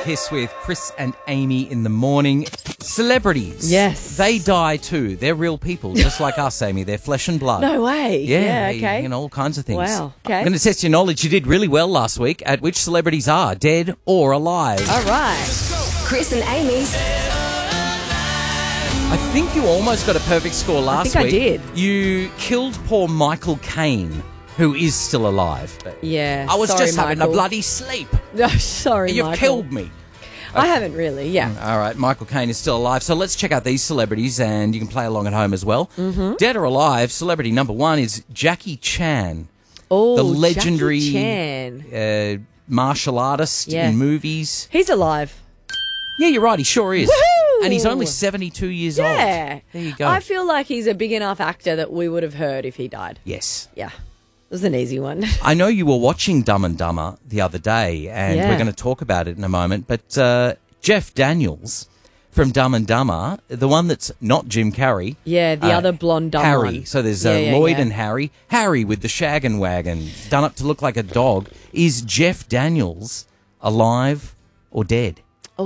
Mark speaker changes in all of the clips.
Speaker 1: Kiss with Chris and Amy in the morning. Celebrities.
Speaker 2: Yes.
Speaker 1: They die too. They're real people, just like us, Amy. They're flesh and blood.
Speaker 2: No way.
Speaker 1: Yeah,
Speaker 2: okay.
Speaker 1: You know, all kinds of things.
Speaker 2: Wow, okay.
Speaker 1: I'm going to test your knowledge. You did really well last week at which celebrities are dead or alive.
Speaker 2: All right.
Speaker 3: Chris and Amy's.
Speaker 1: I think you almost got a perfect score last week.
Speaker 2: I did.
Speaker 1: You killed poor Michael Caine, who is still alive. But
Speaker 2: Yeah.
Speaker 1: I was
Speaker 2: sorry,
Speaker 1: just having a
Speaker 2: Michael.
Speaker 1: bloody sleep.
Speaker 2: No, sorry,
Speaker 1: You've
Speaker 2: Michael.
Speaker 1: killed me.
Speaker 2: I haven't really, yeah.
Speaker 1: All right, Michael Caine is still alive. So let's check out these celebrities, and you can play along at home as well. Mm-hmm. Dead or alive, celebrity number one is Jackie Chan.
Speaker 2: Oh,
Speaker 1: The legendary
Speaker 2: Jackie Chan.
Speaker 1: Martial artist
Speaker 2: Yeah.
Speaker 1: in movies.
Speaker 2: He's alive.
Speaker 1: Yeah, you're right, he sure is.
Speaker 2: Woohoo!
Speaker 1: And he's only 72 years old.
Speaker 2: Yeah.
Speaker 1: There you go.
Speaker 2: I feel like he's a big enough actor that we would have heard if he died.
Speaker 1: Yes.
Speaker 2: Yeah. It was an easy one.
Speaker 1: I know you were watching Dumb and Dumber the other day, and
Speaker 2: Yeah.
Speaker 1: we're going to talk about it in a moment, but Jeff Daniels from Dumb and Dumber, the one that's not Jim Carrey.
Speaker 2: Yeah, the other blonde dumb
Speaker 1: Harry.
Speaker 2: one.
Speaker 1: So there's
Speaker 2: Yeah,
Speaker 1: Lloyd
Speaker 2: yeah.
Speaker 1: and Harry. Harry with the shag and wagon, done up to look like a dog. Is Jeff Daniels alive or dead?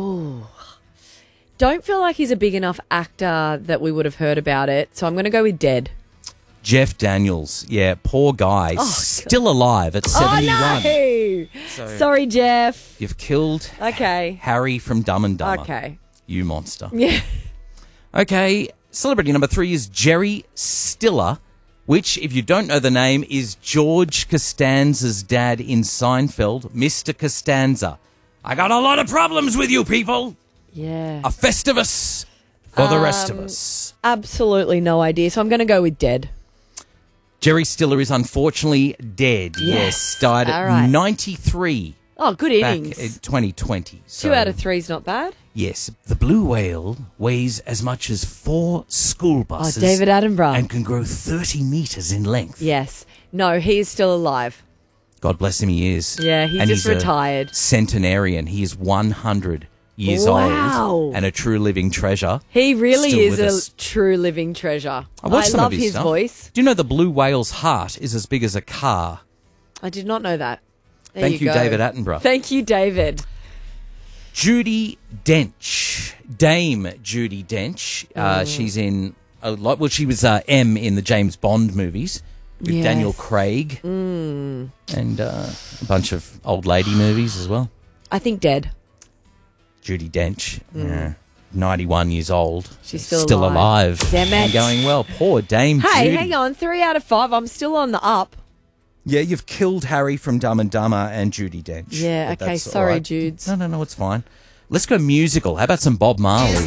Speaker 2: Don't feel like he's a big enough actor that we would have heard about it, so I'm going to go with dead.
Speaker 1: Jeff Daniels, yeah, poor guy, still alive at 71.
Speaker 2: Oh, no! Sorry, Jeff.
Speaker 1: You've killed
Speaker 2: Okay.
Speaker 1: Harry from Dumb and Dumber.
Speaker 2: Okay.
Speaker 1: You monster.
Speaker 2: Yeah.
Speaker 1: Okay, celebrity number three is Jerry Stiller, which, if you don't know the name, is George Costanza's dad in Seinfeld, Mr. Costanza. I got a lot of problems with you people.
Speaker 2: Yeah.
Speaker 1: A Festivus for the rest of us.
Speaker 2: Absolutely no idea, so I'm going to go with dead.
Speaker 1: Jerry Stiller is unfortunately dead. Yes, died
Speaker 2: All
Speaker 1: at
Speaker 2: right.
Speaker 1: 93
Speaker 2: Oh, good
Speaker 1: back
Speaker 2: innings.
Speaker 1: in 2020. So,
Speaker 2: 2 out of 3 is not bad.
Speaker 1: Yes, the blue whale weighs as much as 4 school buses.
Speaker 2: David Attenborough.
Speaker 1: And can grow 30 metres in length.
Speaker 2: Yes. No, he is still alive.
Speaker 1: God bless him, he is.
Speaker 2: Yeah, he
Speaker 1: And
Speaker 2: just
Speaker 1: he's a
Speaker 2: retired.
Speaker 1: centenarian. He is 100 years
Speaker 2: Wow.
Speaker 1: old and a true living treasure.
Speaker 2: He really
Speaker 1: Still
Speaker 2: is
Speaker 1: with
Speaker 2: a
Speaker 1: us.
Speaker 2: true living treasure.
Speaker 1: I watched some
Speaker 2: love
Speaker 1: of his
Speaker 2: his
Speaker 1: stuff.
Speaker 2: voice.
Speaker 1: Do you know the blue whale's heart is as big as a car?
Speaker 2: I did not know that. There
Speaker 1: Thank you,
Speaker 2: go.
Speaker 1: David Attenborough.
Speaker 2: Thank you, David.
Speaker 1: Judi Dench. Dame Judi Dench. She's in a lot. Well, she was M in the James Bond movies with
Speaker 2: Yes.
Speaker 1: Daniel Craig and a bunch of old lady movies as well.
Speaker 2: I think dead.
Speaker 1: Judi Dench, 91 years old.
Speaker 2: She's still
Speaker 1: alive.
Speaker 2: Damn it.
Speaker 1: And going well. Poor Dame
Speaker 2: Hey,
Speaker 1: Judi.
Speaker 2: hang on. 3 out of 5. I'm still on the up.
Speaker 1: Yeah, you've killed Harry from Dumb and Dumber and Judi Dench.
Speaker 2: Yeah,
Speaker 1: But
Speaker 2: okay.
Speaker 1: that's all
Speaker 2: Sorry,
Speaker 1: right.
Speaker 2: Judes.
Speaker 1: No, it's fine. Let's go musical. How about some Bob Marley?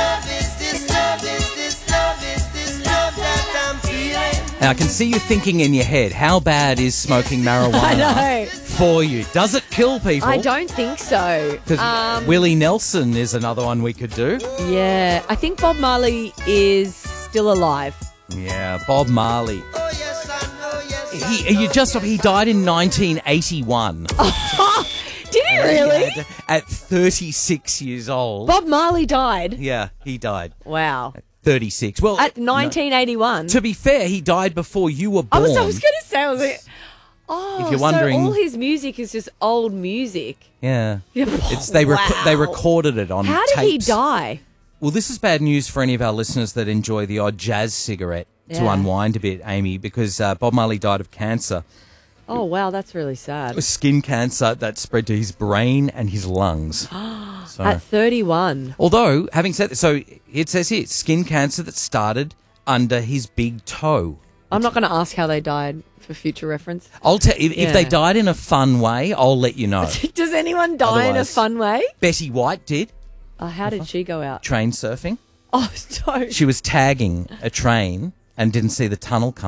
Speaker 1: Now, I can see you thinking in your head, how bad is smoking marijuana
Speaker 2: I know.
Speaker 1: for you? Does it kill people?
Speaker 2: I don't think so.
Speaker 1: 'Cause Willie Nelson is another one we could do.
Speaker 2: Yeah, I think Bob Marley is still alive.
Speaker 1: Yeah, Bob Marley. He died in 1981.
Speaker 2: Did he really?
Speaker 1: At 36 years old.
Speaker 2: Bob Marley died.
Speaker 1: Yeah, he died.
Speaker 2: Wow.
Speaker 1: 36. Well,
Speaker 2: At 1981.
Speaker 1: to be fair, he died before you were
Speaker 2: I
Speaker 1: born.
Speaker 2: was going to say, I was like, oh,
Speaker 1: If you're wondering-
Speaker 2: so all his music is just old music.
Speaker 1: Yeah.
Speaker 2: Wow.
Speaker 1: They recorded it on
Speaker 2: How did he
Speaker 1: tapes.
Speaker 2: die?
Speaker 1: Well, this is bad news for any of our listeners that enjoy the odd jazz cigarette to
Speaker 2: Yeah.
Speaker 1: unwind a bit, Amy, because Bob Marley died of cancer.
Speaker 2: Oh, wow, that's really
Speaker 1: It
Speaker 2: sad.
Speaker 1: was skin cancer that spread to his brain and his lungs. So,
Speaker 2: At 31.
Speaker 1: although, having said that, so it says here, skin cancer that started under his big toe.
Speaker 2: I'm not going to ask how they died for future reference.
Speaker 1: I'll tell if they
Speaker 2: Yeah.
Speaker 1: died in a fun way, I'll let you know.
Speaker 2: Does anyone die in a
Speaker 1: Otherwise-
Speaker 2: fun way?
Speaker 1: Betty White did
Speaker 2: How did she go out?
Speaker 1: train surfing.
Speaker 2: Oh, don't.
Speaker 1: She was tagging a train and didn't see the tunnel coming.